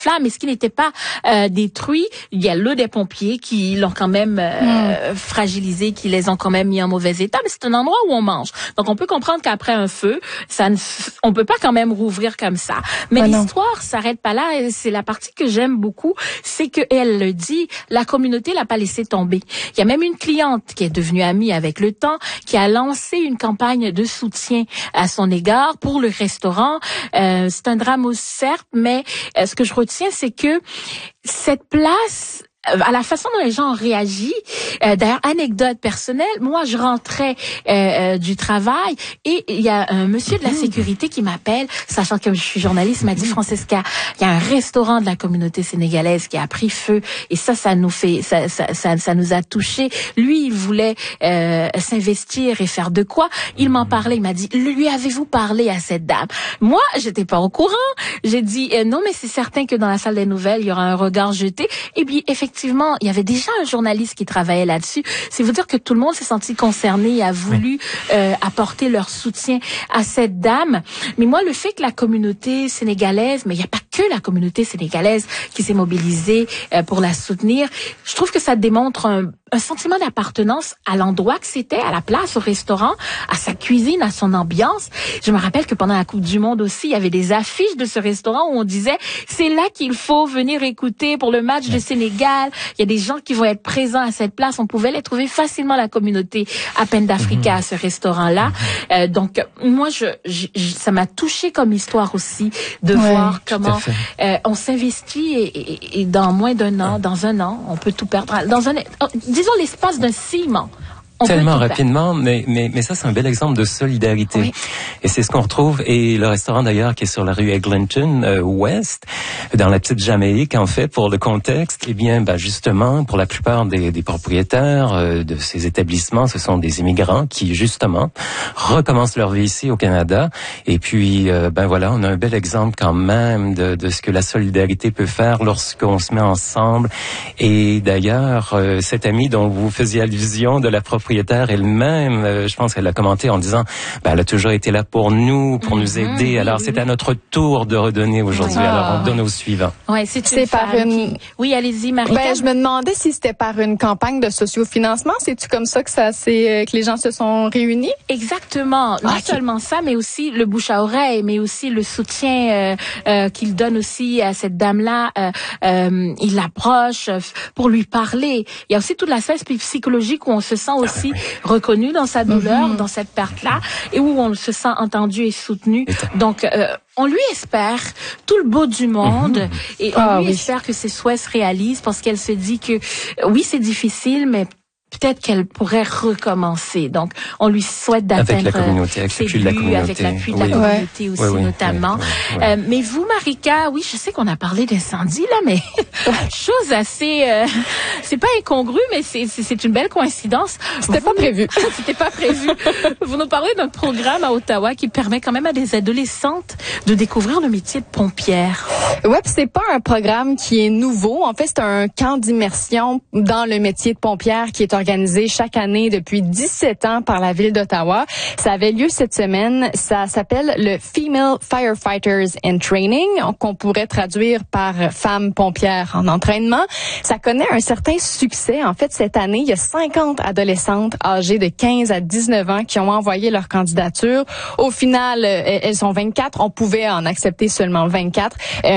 flamme, mais ce qui n'était pas détruit, il y a l'eau des pompiers qui l'ont quand même fragilisé, qui les ont quand même mis en mauvais état, mais c'est un endroit où on mange. Donc on peut comprendre qu'après un feu, on peut pas quand même rouvrir comme ça. Mais l'histoire s'arrête pas là, et c'est la partie que j'aime beaucoup, c'est que elle le dit, la communauté l'a pas laissé tomber. Il y a même une cliente qui est devenue amie avec le temps, qui a lancé une campagne de soutien à son égard pour le restaurant. C'est un drame aussi, certes, mais ce que je retiens, c'est que cette place, à la façon dont les gens ont réagi, d'ailleurs, anecdote personnelle, moi, je rentrais du travail et il y a un monsieur de la sécurité qui m'appelle, sachant que je suis journaliste, il m'a dit, Francesca, il y a un restaurant de la communauté sénégalaise qui a pris feu et ça nous a touchés. Lui, il voulait s'investir et faire de quoi? Il m'en parlait, il m'a dit, lui avez-vous parlé à cette dame? Moi, j'étais pas au courant. J'ai dit, non, mais c'est certain que dans la salle des nouvelles, il y aura un regard jeté. Et puis, effectivement, il y avait déjà un journaliste qui travaillait là-dessus. C'est vous dire que tout le monde s'est senti concerné et a voulu apporter leur soutien à cette dame. Mais moi, le fait que la communauté sénégalaise, mais il n'y a pas que la communauté sénégalaise qui s'est mobilisée pour la soutenir, je trouve que ça démontre un sentiment d'appartenance à l'endroit que c'était, à la place, au restaurant, à sa cuisine, à son ambiance. Je me rappelle que pendant la Coupe du Monde aussi, il y avait des affiches de ce restaurant où on disait « C'est là qu'il faut venir écouter pour le match de Sénégal ». Il y a des gens qui vont être présents à cette place. On pouvait les trouver facilement, la communauté à peine d'Africa, à ce restaurant-là. Donc, moi, ça m'a touchée comme histoire aussi de voir comment on s'investit et dans moins d'un an, dans un an, on peut tout perdre. Disons l'espace d'un ciment. Tellement rapidement, mais ça, c'est un bel exemple de solidarité. Oui. Et c'est ce qu'on retrouve. Et le restaurant, d'ailleurs, qui est sur la rue Eglinton Ouest, dans la petite Jamaïque, en fait, pour le contexte, eh bien, justement, pour la plupart des propriétaires de ces établissements, ce sont des immigrants qui, justement, recommencent leur vie ici au Canada. Et puis, voilà, on a un bel exemple quand même de ce que la solidarité peut faire lorsqu'on se met ensemble. Et d'ailleurs, cette amie dont vous faisiez allusion de la propriétaire elle-même, je pense qu'elle a commenté en disant, elle a toujours été là pour nous aider. Alors, c'est à notre tour de redonner aujourd'hui. Alors, on donne au suivant. Ouais, c'est par une... Oui, allez-y, Marie. Je me demandais si c'était par une campagne de sociofinancement. C'est-tu comme ça que les gens se sont réunis? Exactement. Non seulement ça, mais aussi le bouche à oreille, mais aussi le soutien qu'il donne aussi à cette dame-là. Il l'approche pour lui parler. Il y a aussi toute l'aspect psychologique où on se sent aussi reconnu dans sa douleur, dans cette perte-là, et où on se sent entendu et soutenu. Donc, on lui espère tout le beau du monde et on lui espère que ses souhaits se réalisent parce qu'elle se dit que oui, c'est difficile, mais peut-être qu'elle pourrait recommencer. Donc, on lui souhaite d'atteindre ses buts, avec l'appui de la communauté aussi, notamment. Mais vous, Marika, oui, je sais qu'on a parlé d'incendie, là, mais chose assez... c'est pas incongru, mais c'est une belle coïncidence. C'était pas prévu. C'était pas prévu. Vous nous parlez d'un programme à Ottawa qui permet quand même à des adolescentes de découvrir le métier de pompière. Ouais, puis c'est pas un programme qui est nouveau. En fait, c'est un camp d'immersion dans le métier de pompière qui est organisé chaque année depuis 17 ans par la Ville d'Ottawa. Ça avait lieu cette semaine. Ça s'appelle le Female Firefighters in Training, qu'on pourrait traduire par femmes pompières en entraînement. Ça connaît un certain succès. En fait, cette année, il y a 50 adolescentes âgées de 15 à 19 ans qui ont envoyé leur candidature. Au final, elles sont 24. On pouvait en accepter seulement 24.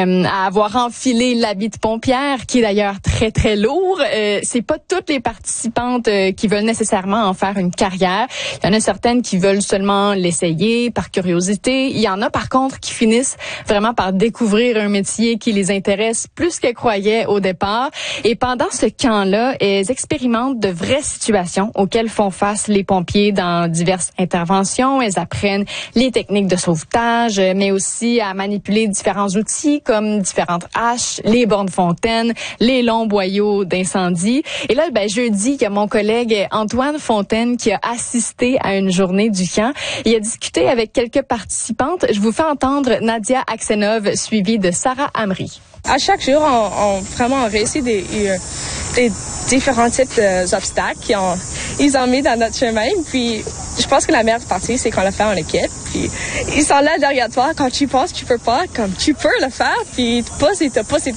À avoir enfilé l'habit de pompière, qui est d'ailleurs très, très lourd. C'est pas toutes les participantes qui veulent nécessairement en faire une carrière. Il y en a certaines qui veulent seulement l'essayer par curiosité. Il y en a par contre qui finissent vraiment par découvrir un métier qui les intéresse plus qu'elles croyaient au départ. Et pendant ce camp-là, elles expérimentent de vraies situations auxquelles font face les pompiers dans diverses interventions. Elles apprennent les techniques de sauvetage, mais aussi à manipuler différents outils comme différentes haches, les bornes fontaines, les longs boyaux d'incendie. Et là, jeudi, il y a mon collègue Antoine Fontaine qui a assisté à une journée du camp. Il a discuté avec quelques participantes. Je vous fais entendre Nadia Aksenov, suivie de Sarah Amri. À chaque jour, on réussit des différents types d'obstacles ils ont mis dans notre chemin. Puis, je pense que la meilleure partie, c'est qu'on le fait en équipe. Puis, ils sont là derrière toi. Quand tu penses, tu peux pas. Comme tu peux le faire. Puis, t'as pas